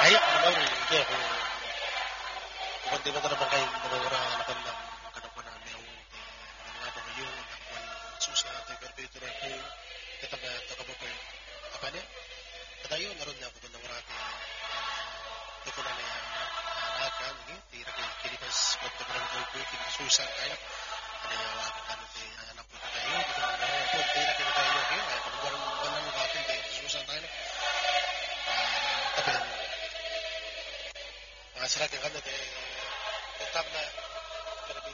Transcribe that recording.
Ay, ano ba rin, hindi ako, kung di ba naman kayo nawawarakan ng kanapanan niya, nga ba ngayon, ang susa natin, pero ito na po, kita nga, takabo po, apa niya, kadayon, naroon niya, kung nawarate, ito na niya, nakakan, tira kayo, kinipas, magtabarang ko po, kinasusan kayo, ada wag ano te anak ko tayo dito na po tira kita tayo kaya kapag walang natin tayo susan tayo tabi mga sira ka ano te tetap na